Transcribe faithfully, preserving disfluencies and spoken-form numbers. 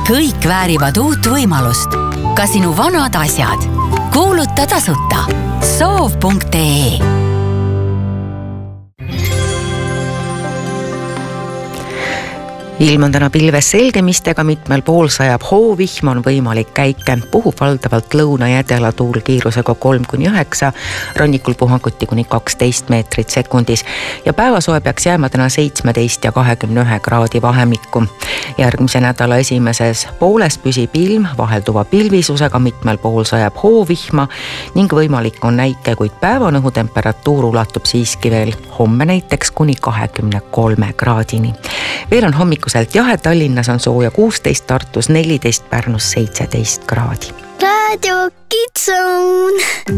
kõik väärivad uut võimalust. Ka sinu vanad asjad. Kuuluta tasuta soov punkt ee. Ilm on täna pilves selgemistega, mitmel pool sajab hoovihm, on võimalik käike. Puhub valdavalt lõuna ja edela tuul kiirusega kolm kuni üheksa, rannikul puhanguti kuni kaksteist meetrit sekundis ja päevasoe peaks jääma täna seitsmeteist ja kahekümne ühe kraadi vahemikku. Järgmise nädala esimeses pooles püsib ilm vahelduva pilvisusega, mitmel pool sajab hoovihma ning võimalik on näike, kuid päevanõhu temperatuur ulatub siiski veel homme näiteks kuni kahekümne kolme kraadini. Veel on hommikuselt jahe, Tallinnas on sooja kuusteist, Tartus neliteist, Pärnus seitseteist kraadi. Radio Kids Zone.